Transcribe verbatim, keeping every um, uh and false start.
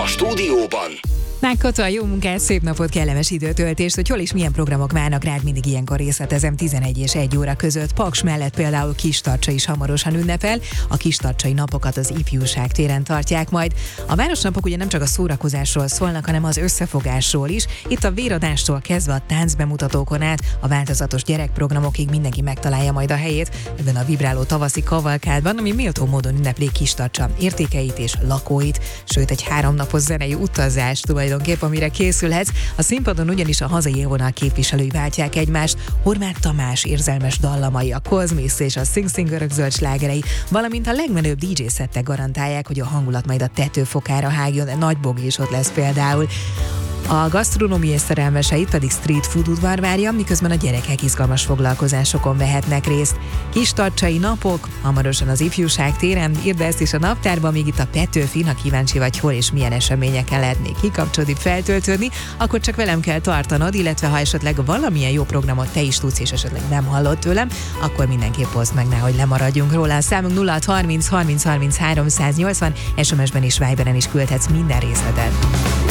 stúdióban Nákota, jó munkát, szép napot, kellemes időtöltést, hogy hol és milyen programok várnak rád, mindig ilyenkor részletezem tizenegy és egy óra között. Paks mellett például Kistarcsa is hamarosan ünnepel, a Kistarcsai napokat az Ifjúság téren tartják majd. A városnapok ugye nem csak a szórakozásról szólnak, hanem az összefogásról is. Itt a véradástól kezdve a táncbemutatókon át, a változatos gyerekprogramokig mindenki megtalálja majd a helyét ebben a vibráló tavaszi kavalkádban, ami méltó módon ünnepli Kistarcsa értékeit és lakóit, sőt egy háromnapos zenei utazás tulajdonképp, amire készülhetsz. A színpadon ugyanis a hazai élvonal képviselői váltják egymást, Horváth Tamás érzelmes dallamai, a Kozmisz és a Sing Singerök zöld slágerei, valamint a legmenőbb dé dzsé szettek garantálják, hogy a hangulat majd a tetőfokára hágjon, Nagy Bogi is ott lesz például. A gasztronómiai szerelmeseit pedig street food udvar várja, miközben a gyerekek izgalmas foglalkozásokon vehetnek részt. Kistarcsai napok, hamarosan az Ifjúság téren, írd ezt is a naptárba, míg itt a Petőfin, ha kíváncsi vagy, hol és milyen eseményeken lehet még kikapcsolni, feltöltődni, akkor csak velem kell tartanod, illetve ha esetleg valamilyen jó programot te is tudsz, és esetleg nem hallott tőlem, akkor mindenképp oszd meg, nehogy lemaradjunk róla. A számunk nulla hat harminc harminc harminc háromszáznyolcvan, es em es-ben és Viberen is küldhetsz minden részletet.